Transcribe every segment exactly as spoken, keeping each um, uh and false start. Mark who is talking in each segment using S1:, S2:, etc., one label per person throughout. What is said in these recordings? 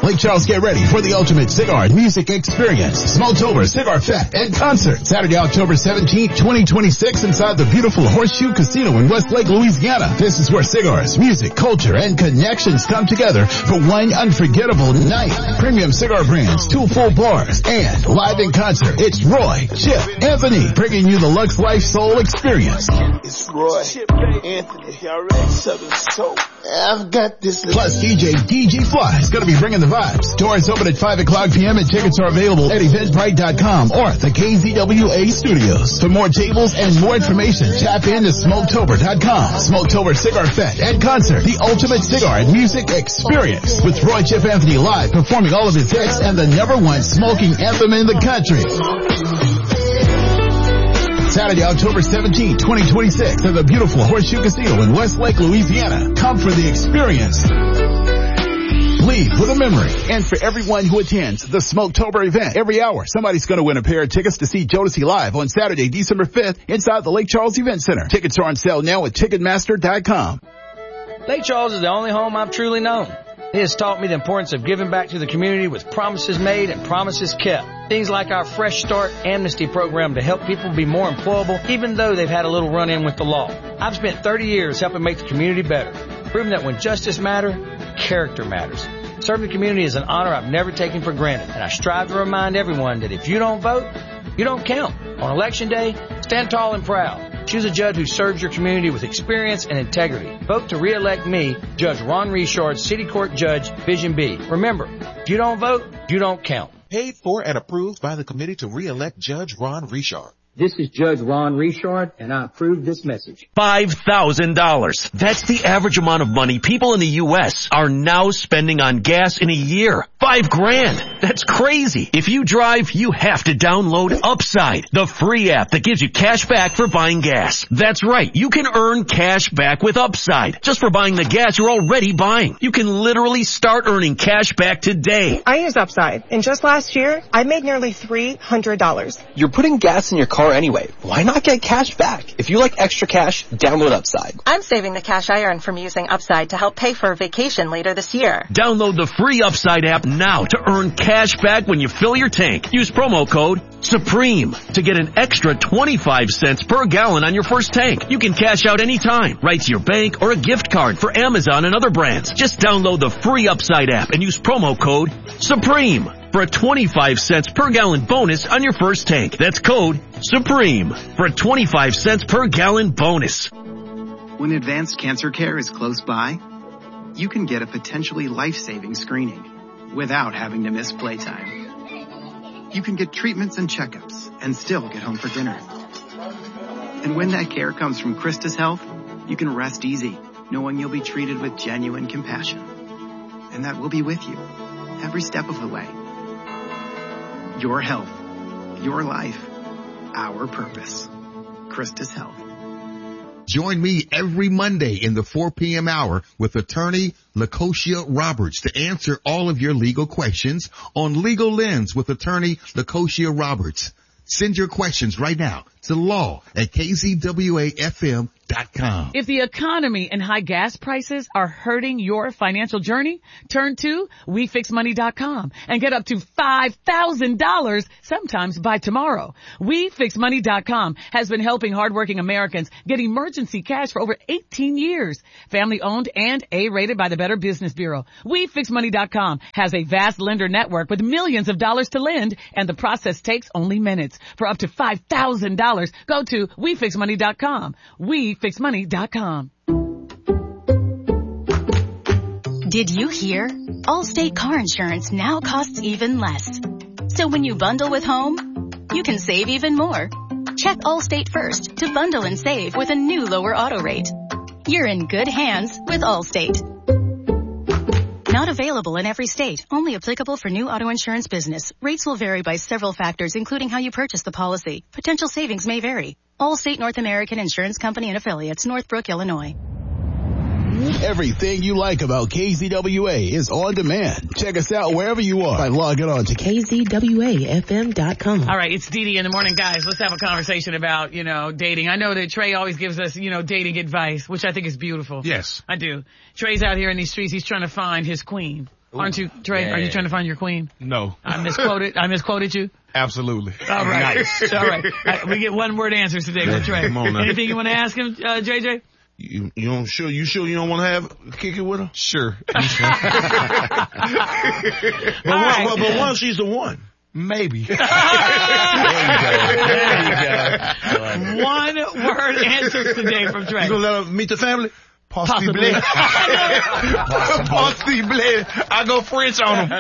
S1: Lake Charles, get ready for the ultimate cigar and music experience. Smoketober Cigar Fest and Concert. Saturday, October seventeenth, twenty twenty-six inside the beautiful Horseshoe Casino in Westlake, Louisiana. This is where cigars, music, culture, and connections come together for one unforgettable night. Premium cigar brands, two full bars, and live in concert. It's Roy, Chip, Anthony, bringing you the Lux Life Soul experience.
S2: It's Roy, Chip, Anthony, y'all ready? Southern Soul. I've got this.
S1: Plus D J D J Fly is going to be bringing the vibes. Doors open at five o'clock p.m. and tickets are available at eventbrite dot com or the K Z W A studios. For more tables and more information, tap in to smoketober dot com. Smoketober Cigar Fest and Concert, the ultimate cigar and music experience, with Roy Chip Anthony live performing all of his hits and the number one smoking anthem in the country. Saturday, October seventeenth, twenty twenty-six at the beautiful Horseshoe Casino in Westlake, Louisiana. Come for the experience. Leave with a memory. And for everyone who attends the Smoketober event, every hour somebody's going to win a pair of tickets to see Jodeci live on Saturday, December fifth inside the Lake Charles Event Center. Tickets are on sale now at ticketmaster dot com.
S3: Lake Charles is the only home I've truly known. It has taught me the importance of giving back to the community with promises made and promises kept. Things like our Fresh Start Amnesty program to help people be more employable even though they've had a little run-in with the law. I've spent thirty years helping make the community better, proving that when justice matters, character matters. Serving the community is an honor I've never taken for granted, and I strive to remind everyone that if you don't vote, you don't count. On Election Day, stand tall and proud. Choose a judge who serves your community with experience and integrity. Vote to re-elect me, Judge Ron Richard, City Court Judge, Division B. Remember, if you don't vote, you don't count.
S4: Paid for and approved by the committee to re-elect Judge Ron Richard.
S5: This is Judge Ron Richard, and I approve this message.
S6: five thousand dollars. That's the average amount of money people in the U S are now spending on gas in a year. Five grand. That's crazy. If you drive, you have to download Upside, the free app that gives you cash back for buying gas. That's right. You can earn cash back with Upside just for buying the gas you're already buying. You can literally start earning cash back today.
S7: I use Upside, and just last year, I made nearly three hundred dollars.
S8: You're putting gas in your car anyway. Why not get cash back? If you like extra cash, download Upside.
S9: I'm saving the cash I earn from using Upside to help pay for a vacation later this year.
S6: Download the free Upside app now to earn cash back when you fill your tank. Use promo code SUPREME to get an extra twenty-five cents per gallon on your first tank. You can cash out anytime, right to your bank or a gift card for Amazon and other brands. Just download the free Upside app and use promo code SUPREME for a twenty-five cents per gallon bonus on your first tank. That's code SUPREME for a twenty-five cents per gallon bonus.
S10: When advanced cancer care is close by, you can get a potentially life-saving screening without having to miss playtime. You can get treatments and checkups and still get home for dinner. And when that care comes from Christus Health, you can rest easy, knowing you'll be treated with genuine compassion. And that we'll be with you every step of the way. Your health, your life, our purpose. Christus Health.
S11: Join me every Monday in the four p.m. hour with attorney Lacosia Roberts to answer all of your legal questions on Legal Lens with attorney Lacosia Roberts. Send your questions right now to law at k z w a f m dot com.
S12: If the economy and high gas prices are hurting your financial journey, turn to we fix money dot com and get up to five thousand dollars sometimes by tomorrow. we fix money dot com has been helping hardworking Americans get emergency cash for over eighteen years. Family owned and A-rated by the Better Business Bureau. we fix money dot com has a vast lender network with millions of dollars to lend, and the process takes only minutes. For up to five thousand dollars, go to we fix money dot com. we fix money dot com.
S13: Did you hear? Allstate car insurance now costs even less. So when you bundle with home, you can save even more. Check Allstate first to bundle and save with a new lower auto rate. You're in good hands with Allstate. Not available in every state. Only applicable for new auto insurance business. Rates will vary by several factors, including how you purchase the policy. Potential savings may vary. Allstate North American Insurance Company and Affiliates, Northbrook, Illinois.
S1: Everything you like about K Z W A is on demand. Check us out wherever you are by logging on to k z w a f m dot com.
S12: All right, it's Dee Dee in the morning, guys. Let's have a conversation about, you know, dating. I know that Trey always gives us, you know, dating advice, which I think is beautiful.
S14: Yes.
S12: I do. Trey's out here in these streets. He's trying to find his queen. Aren't you, Trey?
S14: Yeah.
S12: Are you trying to find your queen?
S14: No.
S12: I misquoted. I misquoted you.
S14: Absolutely.
S12: All right.
S14: Nice.
S12: All right. Uh, we get one word answers today from Trey.
S15: Come on now.
S12: Anything you want to ask him, uh, J J?
S15: You, you don't sure? You sure you don't want to have kick it with her?
S14: Sure.
S15: but,
S12: right.
S15: one, but once she's the one.
S14: Maybe.
S15: There you go.
S14: There you go.
S12: One word answers today from Trey.
S15: You gonna let her meet the family?
S12: Possibly.
S15: Possibly. I go French on them.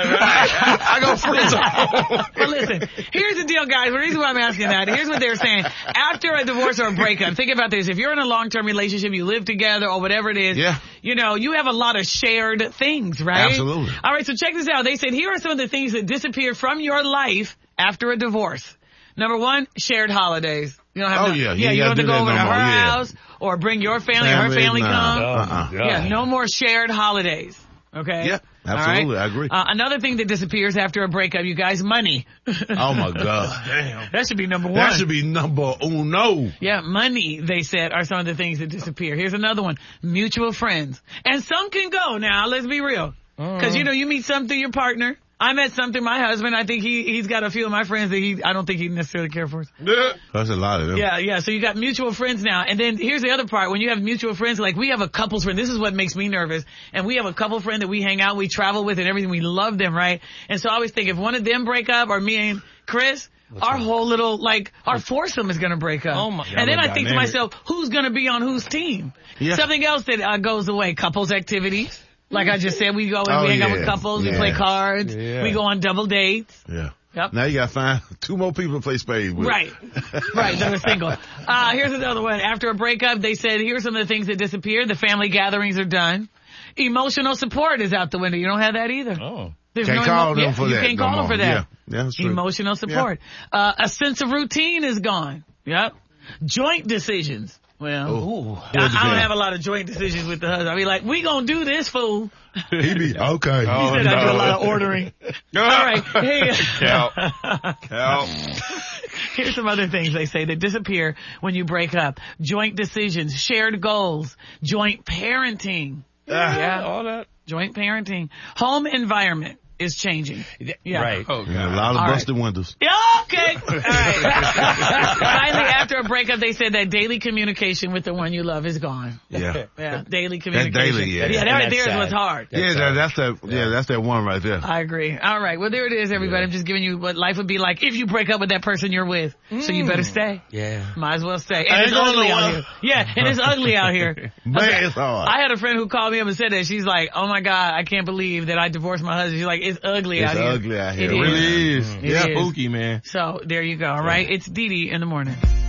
S15: I go French on them.
S12: But listen, here's the deal, guys. The reason why I'm asking that, here's what they're saying. After a divorce or a breakup, think about this. If you're in a long-term relationship, you live together or whatever it is,
S15: yeah.
S12: you know, you have a lot of shared things, right?
S15: Absolutely.
S12: All right, so check this out. They said, here are some of the things that disappear from your life after a divorce. Number one, shared holidays. You don't have
S15: oh,
S12: no,
S15: yeah.
S12: Yeah, you, you don't have to
S15: do
S12: go over
S15: no
S12: to her
S15: more.
S12: house
S15: yeah.
S12: or bring your family,
S15: family
S12: her family
S15: nah.
S12: come.
S15: Uh-uh.
S12: Yeah, no more shared holidays. Okay?
S15: Yeah, absolutely.
S12: Right?
S15: I agree.
S12: Uh, another thing that disappears after a breakup, you guys, money.
S15: Oh, my God. Damn.
S12: That should be number one.
S15: That should be number uno.
S12: Yeah, money, they said, are some of the things that disappear. Here's another one. Mutual friends. And some can go now, let's be real. Because, uh. you know, you meet some through your partner. I met some through my husband. I think he, he's got a few of my friends that he, I don't think he necessarily care for us.
S15: Yeah. That's a lot of them.
S12: Yeah, yeah. So you got mutual friends now. And then here's the other part. When you have mutual friends, like we have a couple's friend. This is what makes me nervous. And we have a couple friend that we hang out, we travel with and everything. We love them, right? And so I always think if one of them break up or me and Chris, What's our right? whole little, like, our foursome is going to break up.
S14: Oh my God.
S12: And then I
S14: dynamic.
S12: think to myself, who's going to be on whose team? Yeah. Something else that uh, goes away, couples activities. Like I just said, we go and
S15: oh,
S12: we hang
S15: yeah.
S12: out with couples,
S15: yeah.
S12: we play cards,
S15: yeah.
S12: we go on double dates.
S15: Yeah.
S12: Yep.
S15: Now you got to find two more people to play spades with.
S12: Right. Right, that are single. Uh, here's another one. After a breakup, they said, here's some of the things that disappear. The family gatherings are done. Emotional support is out the window. You don't have that either.
S14: Oh.
S12: There's
S15: can't
S12: no
S15: call
S12: emo-
S15: them
S12: yeah,
S15: for
S12: you
S15: that.
S12: You can't
S15: no
S12: call
S15: more.
S12: them for that.
S15: Yeah, yeah that's true.
S12: Emotional support. Yeah. Uh, a sense of routine is gone. Yep. Joint decisions. Well,
S15: Ooh.
S12: I, I don't have a lot of joint decisions with the husband. I be like, we gonna do this, fool.
S15: He be, okay.
S12: Oh, he said no. I do a lot of ordering. All right. Hey.
S14: Count. Count.
S12: Here's some other things they say that disappear when you break up. Joint decisions, shared goals, joint parenting.
S14: Yeah.
S12: yeah.
S14: All that.
S12: Joint parenting. Home environment is changing. Yeah.
S14: Right.
S15: Oh, yeah, a lot of
S12: All
S15: busted
S12: right.
S15: windows.
S12: Yeah, okay. All right. Finally, after a breakup, they said that daily communication with the one you love is gone.
S15: Yeah.
S12: Yeah, daily communication.
S15: That daily, yeah.
S12: Yeah, that right there is what's hard.
S15: Yeah, that, that's that. Yeah. yeah, that's that one right there.
S12: I agree. All right. Well, there it is, everybody. Yeah. I'm just giving you what life would be like if you break up with that person you're with. Mm. So you better stay.
S14: Yeah.
S12: Might as well stay. And it's ugly out here. Yeah, and it's ugly out here.
S15: Man, it's hard.
S12: I had a friend who called me up and said that. She's like, oh my God, I can't believe that I divorced my husband. She's like, it's ugly
S15: it's
S12: out here.
S15: It's ugly out here.
S12: It,
S15: it really is.
S14: is.
S15: Yeah,
S12: it
S15: spooky, man.
S12: So there you go. All right. It's Dee Dee in the morning.